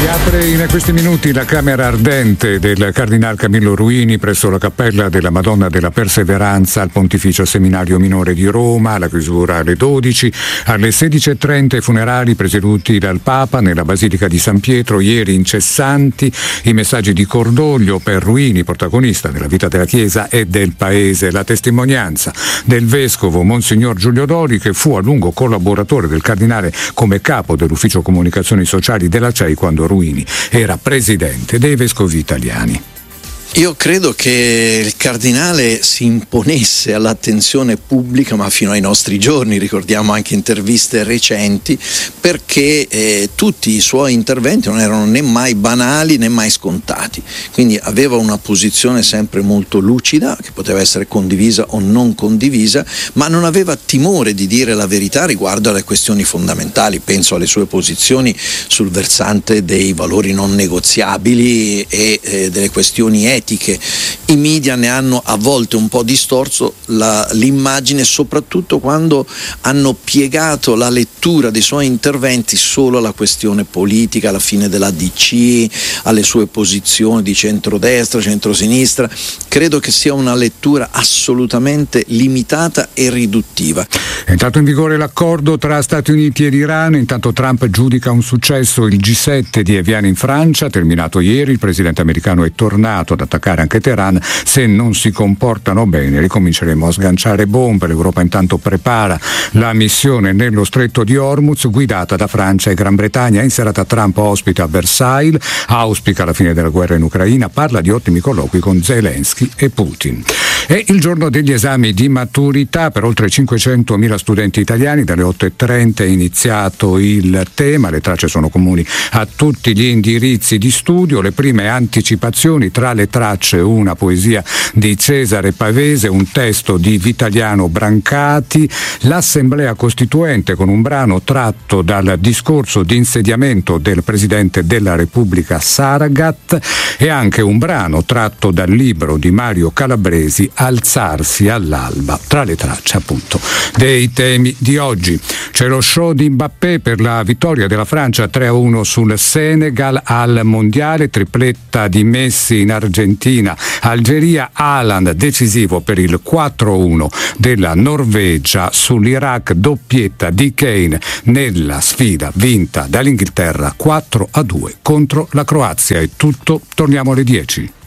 Si apre in questi minuti la camera ardente del Cardinal Camillo Ruini presso la Cappella della Madonna della Perseveranza al Pontificio Seminario Minore di Roma. La chiusura alle 12. Alle 16:30 i funerali presieduti dal Papa nella Basilica di San Pietro, ieri incessanti i messaggi di cordoglio per Ruini, protagonista della vita della Chiesa e del Paese. La testimonianza del Vescovo Monsignor Giulio Dori, che fu a lungo collaboratore del Cardinale come capo dell'Ufficio Comunicazioni Sociali della CEI quando Ruini era presidente dei Vescovi Italiani. Io credo che il cardinale si imponesse all'attenzione pubblica, ma fino ai nostri giorni, ricordiamo anche interviste recenti, perché tutti i suoi interventi non erano né mai banali né mai scontati, quindi aveva una posizione sempre molto lucida, che poteva essere condivisa o non condivisa, ma non aveva timore di dire la verità riguardo alle questioni fondamentali. Penso alle sue posizioni sul versante dei valori non negoziabili e delle questioni etiche. I media ne hanno a volte un po' distorso l'immagine, soprattutto quando hanno piegato la lettura dei suoi interventi solo alla questione politica, alla fine della DC, alle sue posizioni di centrodestra, centrosinistra. Credo che sia una lettura assolutamente limitata e riduttiva. È entrato in vigore l'accordo tra Stati Uniti ed Iran. Intanto Trump giudica un successo il G7 di Evian in Francia, terminato ieri. Il presidente americano è tornato ad attaccare anche Teheran. Se non si comportano bene ricominceremo a sganciare bombe. L'Europa intanto prepara la missione nello stretto di Hormuz guidata da Francia e Gran Bretagna. In serata Trump ospita a Versailles, auspica la fine della guerra in Ucraina, parla di ottimi colloqui con Zelensky e Putin. È il giorno degli esami di maturità per oltre 500.000 studenti italiani. Dalle 8:30 è iniziato il tema, le tracce sono comuni a tutti gli indirizzi di studio. Le prime anticipazioni: tra le tracce una poesia di Cesare Pavese, un testo di Vitaliano Brancati, l'Assemblea Costituente con un brano tratto dal discorso di insediamento del Presidente della Repubblica Saragat e anche un brano tratto dal libro di Mario Calabresi Alzarsi all'alba, tra le tracce appunto dei temi di oggi. C'è lo show di Mbappé per la vittoria della Francia 3-1 sul Senegal al Mondiale, tripletta di Messi in Argentina, Algeria, Haaland decisivo per il 4-1 della Norvegia sull'Iraq, doppietta di Kane nella sfida vinta dall'Inghilterra 4-2 contro la Croazia. È tutto, torniamo alle 10.